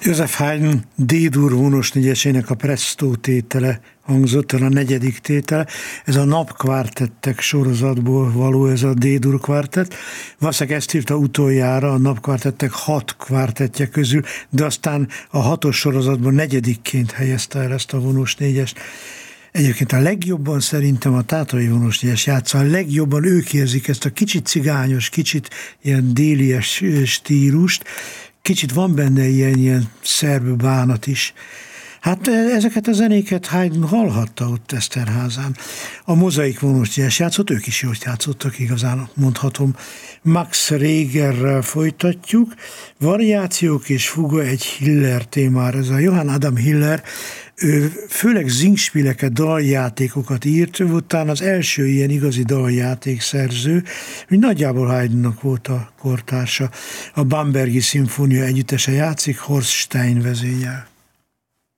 József Haydn D-dur vonos negyesének a Presto tétele hangzott el, a negyedik tétele. Ez a napkvártettek sorozatból való, ez a D-dur kvártett. Valószínűleg ezt írta utoljára a napkvártettek 6 kvártettje közül, de aztán a 6-os sorozatban negyedikként helyezte el ezt a vonos négyest. Egyébként a legjobban szerintem a tátai vonos négyes játsza, a legjobban ők érzik ezt a kicsit cigányos, kicsit ilyen délies stílust, kicsit van benne ilyen szerb bánat is. Hát ezeket a zenéket Haydn hallhatta ott Eszterházán. A Mozaik vonos négyes játszott, ők is jól játszottak, igazán mondhatom. Max Regerrel folytatjuk. Variációk és fuga egy Hiller témára. Ez a Johann Adam Hiller, ő főleg zingspileket, daljátékokat írt, utána az első ilyen igazi daljátékszerző, hogy nagyjából Haydnnak volt a kortársa. A Bambergi szimfónia együttese játszik, Horst Stein vezényel.